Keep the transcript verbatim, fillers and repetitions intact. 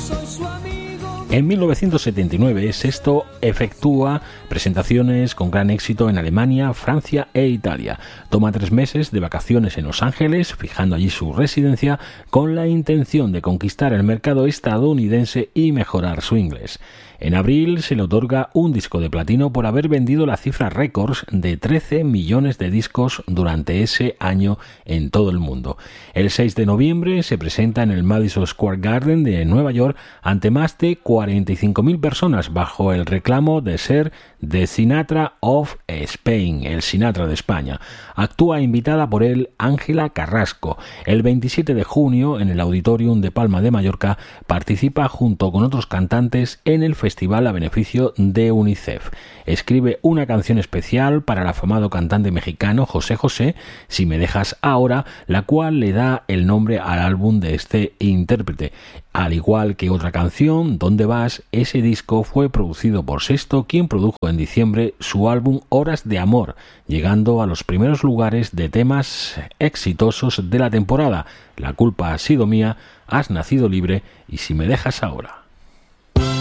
En mil novecientos setenta y nueve, Sesto efectúa presentaciones con gran éxito en Alemania, Francia e Italia. Toma tres meses de vacaciones en Los Ángeles, fijando allí su residencia, con la intención de conquistar el mercado estadounidense y mejorar su inglés. En abril se le otorga un disco de platino por haber vendido la cifra récords de trece millones de discos durante ese año en todo el mundo. El seis de noviembre se presenta en el Madison Square Garden de Nueva York ante más de cuarenta y cinco mil personas bajo el reclamo de ser The Sinatra of Spain, el Sinatra de España. Actúa invitada por él Ángela Carrasco. El veintisiete de junio, en el Auditorium de Palma de Mallorca, participa junto con otros cantantes en el festival a beneficio de UNICEF. Escribe una canción especial para el afamado cantante mexicano José José, Si me dejas ahora, la cual le da el nombre al álbum de este intérprete. Al igual que otra canción, ¿Dónde vas?, ese disco fue producido por Sesto, quien produjo en diciembre su álbum Horas de Amor, llegando a los primeros lugares de temas exitosos de la temporada: La culpa ha sido mía, Has nacido libre y Si me dejas ahora.